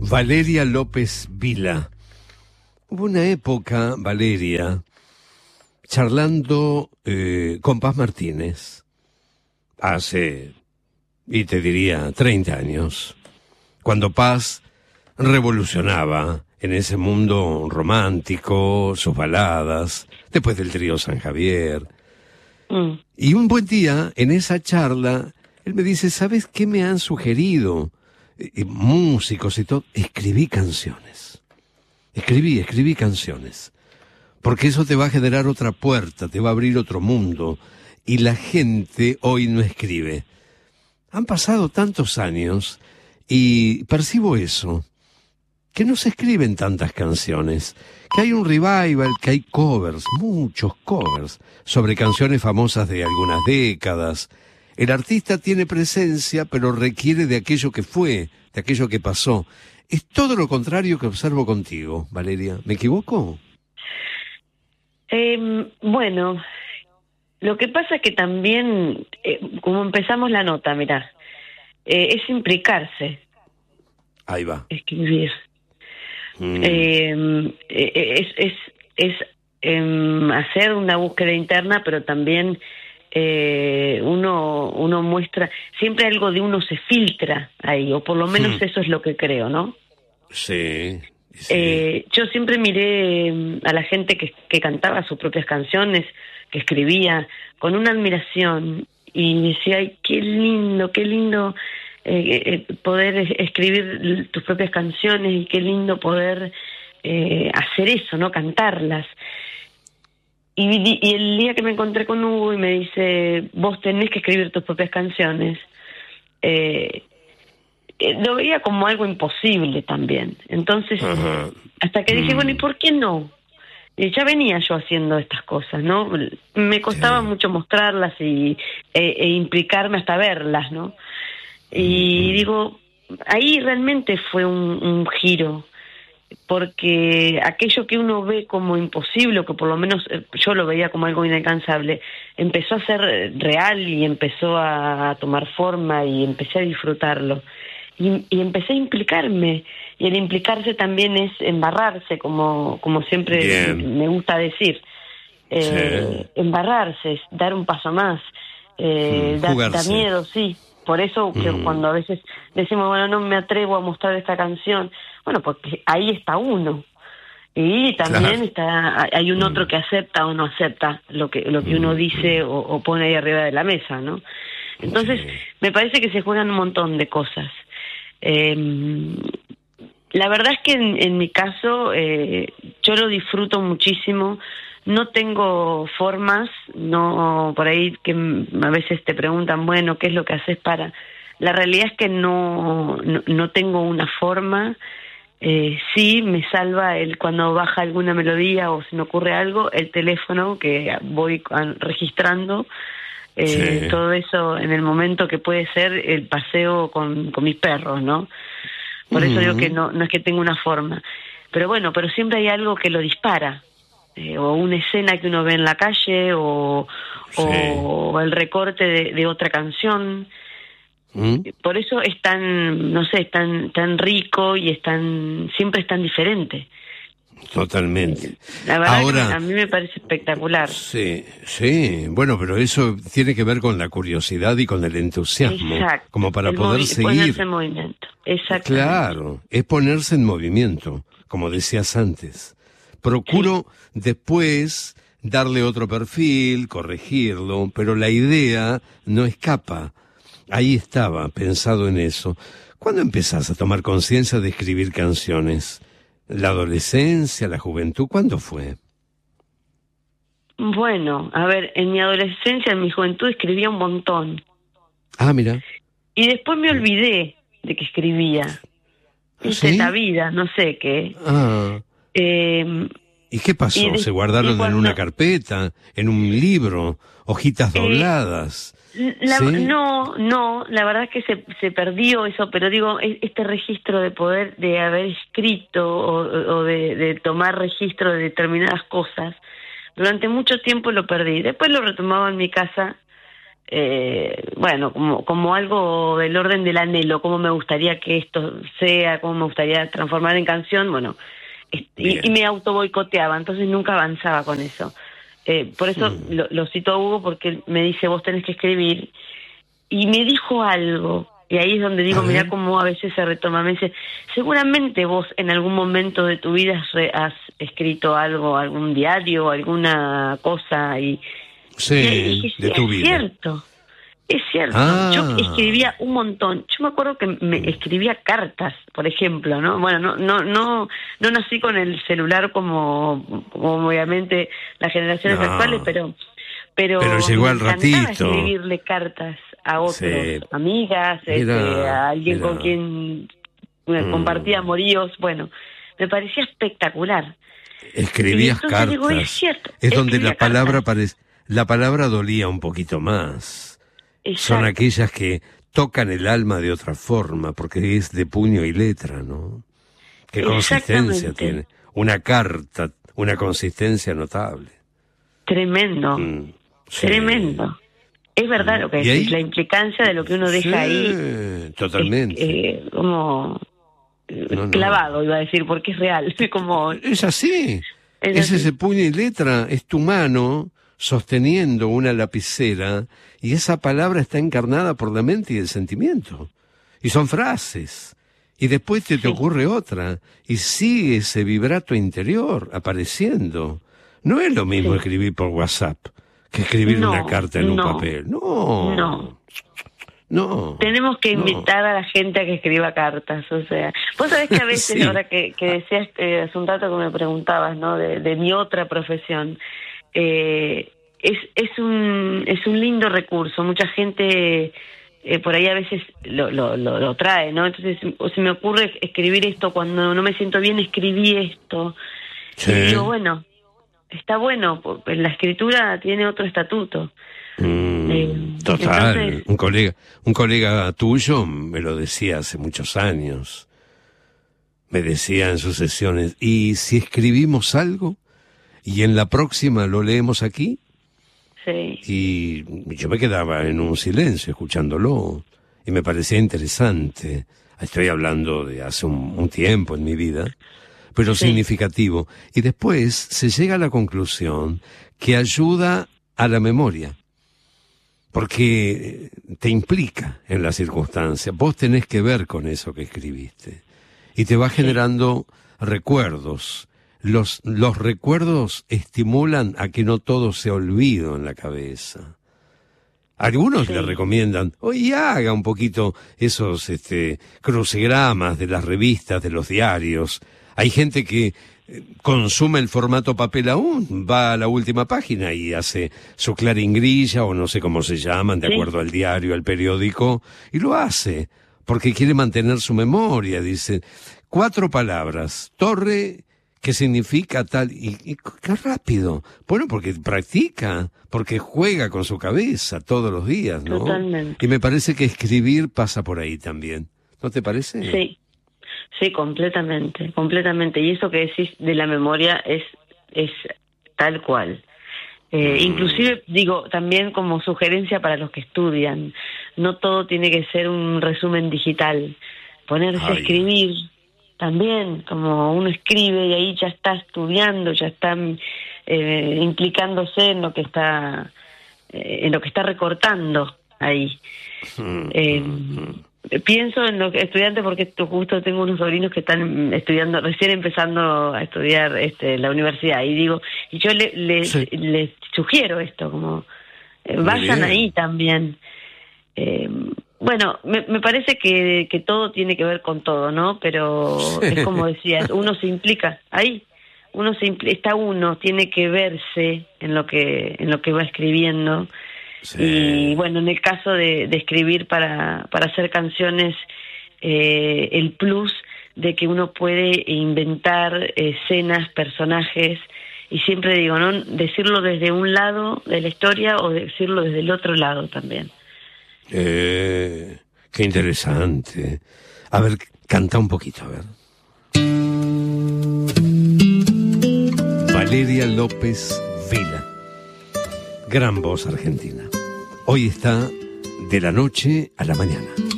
Valeria López Vila. Hubo una época, Valeria, charlando con Paz Martínez, hace, y te diría, 30 años, cuando Paz revolucionaba en ese mundo romántico, sus baladas, después del trío San Javier. Y un buen día, en esa charla, él me dice, ¿sabes qué me han sugerido? Músicos y todo. Escribí canciones. Escribí canciones. Porque eso te va a generar otra puerta, te va a abrir otro mundo. Y la gente hoy no escribe. Han pasado tantos años y percibo eso, que no se escriben tantas canciones, que hay un revival, que hay covers, muchos covers, sobre canciones famosas de algunas décadas. El artista tiene presencia, pero requiere de aquello que fue, de aquello que pasó. Es todo lo contrario que observo contigo, Valeria. ¿Me equivoco? Bueno, lo que pasa es que también, como empezamos la nota, mirá, es implicarse. Ahí va. Escribir. Es hacer una búsqueda interna, pero también uno muestra, siempre algo de uno se filtra ahí, o por lo menos eso es lo que creo, ¿no? Sí. Yo siempre miré a la gente que cantaba sus propias canciones, que escribía, con una admiración, y decía, ay, qué lindo poder escribir tus propias canciones, y qué lindo poder hacer eso, ¿no? Cantarlas. Y el día que me encontré con Hugo y me dice, vos tenés que escribir tus propias canciones, lo veía como algo imposible también. Entonces, hasta que dije, bueno, ¿y por qué no? Y ya venía yo haciendo estas cosas, ¿no? Me costaba mucho mostrarlas e implicarme hasta verlas, ¿no? Y digo, ahí realmente fue un giro, porque aquello que uno ve como imposible, o que por lo menos yo lo veía como algo inalcanzable, empezó a ser real y empezó a tomar forma y empecé a disfrutarlo. Y empecé a implicarme, y el implicarse también es embarrarse, como siempre me gusta decir. Embarrarse, es dar un paso más, da miedo, sí. Por eso que cuando a veces decimos, bueno, no me atrevo a mostrar esta canción, bueno, porque ahí está uno. Y también hay un otro que acepta o no acepta lo que uno dice o pone ahí arriba de la mesa, ¿no? Entonces, me parece que se juegan un montón de cosas. La verdad es que en mi caso yo lo disfruto muchísimo. No tengo formas, no, por ahí que a veces te preguntan, bueno, ¿qué es lo que haces para...? La realidad es que no tengo una forma. Sí me salva cuando baja alguna melodía o se me ocurre algo, el teléfono que voy registrando. Todo eso en el momento que puede ser el paseo con mis perros, ¿no? Por eso digo que no es que tenga una forma. Pero bueno, pero siempre hay algo que lo dispara. O una escena que uno ve en la calle, o el recorte de otra canción. Por eso es tan, no sé, tan rico y siempre es tan diferente. Totalmente. La verdad Ahora, que a mí me parece espectacular. Sí, bueno, pero eso tiene que ver con la curiosidad y con el entusiasmo. Exacto. Como para poder seguir. Ponerse en movimiento. Exactamente. Claro, es ponerse en movimiento, como decías antes. Procuro después darle otro perfil, corregirlo, pero la idea no escapa. Ahí estaba, pensado en eso. ¿Cuándo empezás a tomar conciencia de escribir canciones? ¿La adolescencia, la juventud? ¿Cuándo fue? Bueno, a ver, en mi adolescencia, en mi juventud escribía un montón. Ah, mira. Y después me olvidé de que escribía. ¿Sí? La vida, no sé qué. ¿Y qué pasó? ¿Se guardaron en una carpeta, en un libro, hojitas dobladas? No, la verdad es que se perdió eso, pero digo, este registro de haber escrito o de tomar registro de determinadas cosas, durante mucho tiempo lo perdí. Después lo retomaba en mi casa bueno, como algo del orden del anhelo, cómo me gustaría que esto sea, cómo me gustaría transformar en canción, bueno, y me auto boicoteaba, entonces nunca avanzaba con eso. Por eso lo cito a Hugo, porque él me dice, vos tenés que escribir, y me dijo algo, y ahí es donde digo, mirá cómo a veces se retoma. Me dice, seguramente vos en algún momento de tu vida has escrito algo, algún diario, alguna cosa, y dije, de tu vida. Es cierto. Yo escribía un montón. Yo me acuerdo que me escribía cartas, por ejemplo, ¿no? Bueno, no nací con el celular como obviamente las generaciones actuales, pero llegó al ratito escribirle cartas a otros, amigas, a alguien con quien compartía amoríos. Bueno, me parecía espectacular. Escribías cartas. Digo, es cierto. Es donde la palabra dolía un poquito más. Exacto. Son aquellas que tocan el alma de otra forma, porque es de puño y letra, ¿no? ¿Qué consistencia tiene? Una carta, una consistencia notable. Tremendo, tremendo. Es verdad lo que decís, la implicancia de lo que uno deja ahí. Totalmente. Como clavado, iba a decir, porque es real. Es así. Es ese puño y letra, es tu mano sosteniendo una lapicera, y esa palabra está encarnada por la mente y el sentimiento. Y son frases. Y después te ocurre otra, y sigue ese vibrato interior apareciendo. No es lo mismo escribir por WhatsApp que escribir una carta en un papel. No. Tenemos que invitar a la gente a que escriba cartas, o sea. Vos sabés que a veces, ahora que decías hace un rato que me preguntabas, ¿no? De mi otra profesión, es un lindo recurso. Mucha gente por ahí a veces lo trae, ¿no? Entonces se me ocurre escribir esto cuando no me siento bien, escribí esto. Y digo, bueno, está bueno, la escritura tiene otro estatuto. Total. Entonces, un colega tuyo me lo decía hace muchos años. Me decía en sus sesiones, ¿y si escribimos algo y en la próxima lo leemos aquí? Sí. Y yo me quedaba en un silencio escuchándolo, y me parecía interesante. Estoy hablando de hace un tiempo en mi vida, pero significativo. Y después se llega a la conclusión que ayuda a la memoria, porque te implica en la circunstancia. Vos tenés que ver con eso que escribiste, y te va generando recuerdos. Los recuerdos estimulan a que no todo se olvide en la cabeza. Algunos le recomiendan, oye, haga un poquito esos crucigramas de las revistas, de los diarios. Hay gente que consume el formato papel aún, va a la última página y hace su claringrilla, o no sé cómo se llaman, de acuerdo al diario, al periódico, y lo hace, porque quiere mantener su memoria. Dice, 4 palabras, torre, ¿qué significa tal? Y qué rápido. Bueno, porque practica, porque juega con su cabeza todos los días, ¿no? Totalmente. Y me parece que escribir pasa por ahí también. ¿No te parece? Sí, completamente. Y eso que decís de la memoria es tal cual. Inclusive, digo, también como sugerencia para los que estudian, no todo tiene que ser un resumen digital. Ponerse a escribir también, como uno escribe y ahí ya está estudiando, ya está implicándose en lo que está recortando ahí. Pienso en los estudiantes, porque justo tengo unos sobrinos que están estudiando, recién empezando a estudiar la universidad, y digo, y yo les sugiero esto, como vayan ahí también. Bueno, me parece que todo tiene que ver con todo, ¿no? Pero es como decías, uno se implica ahí, tiene que verse en lo que va escribiendo. Y bueno, en el caso de escribir para hacer canciones, el plus de que uno puede inventar escenas, personajes, y siempre digo, ¿no? Decirlo desde un lado de la historia o decirlo desde el otro lado también. Qué interesante. A ver, canta un poquito, a ver. Valeria López Vila, gran voz argentina. Hoy está de la noche a la mañana.